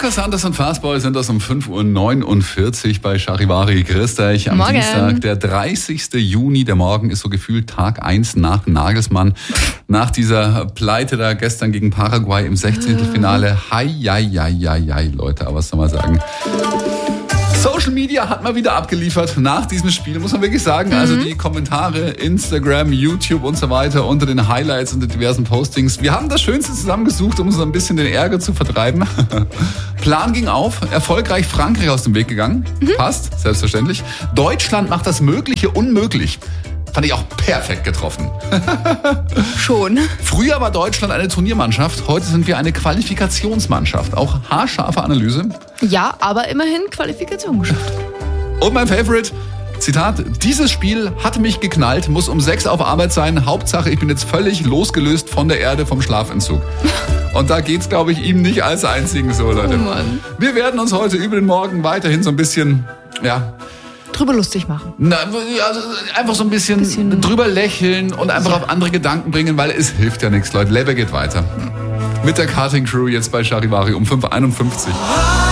Markus Sanders und Fastboy sind das um 5.49 Uhr bei Charivari. Grüß euch am Morgen. Dienstag, der 30. Juni. Der Morgen ist so gefühlt Tag 1 nach Nagelsmann. Nach dieser Pleite da gestern gegen Paraguay im 16. Finale. Hei, Leute, aber was soll man sagen? Social Media hat mal wieder abgeliefert nach diesem Spiel, muss man wirklich sagen. Also die Kommentare, Instagram, YouTube und so weiter unter den Highlights und den diversen Postings. Wir haben das Schönste zusammengesucht, um uns ein bisschen den Ärger zu vertreiben. Plan ging auf, erfolgreich Frankreich aus dem Weg gegangen. Passt, selbstverständlich. Deutschland macht das Mögliche unmöglich. Fand ich auch perfekt getroffen. Schon. Früher war Deutschland eine Turniermannschaft, heute sind wir eine Qualifikationsmannschaft. Auch haarscharfe Analyse. Ja, aber immerhin Qualifikation geschafft. Und mein Favorite, Zitat, dieses Spiel hat mich geknallt, muss um 6 auf Arbeit sein. Hauptsache, ich bin jetzt völlig losgelöst von der Erde, vom Schlafentzug. Und da geht's, glaube ich, ihm nicht als einzigen so, Leute. Oh Mann. Wir werden uns heute über den Morgen weiterhin so ein bisschen, Drüber lustig machen. also einfach so ein bisschen drüber lächeln und einfach auf andere Gedanken bringen, weil es hilft ja nichts, Leute. Lebe geht weiter. Mit der Karting Crew jetzt bei Charivari um 5.51 Uhr.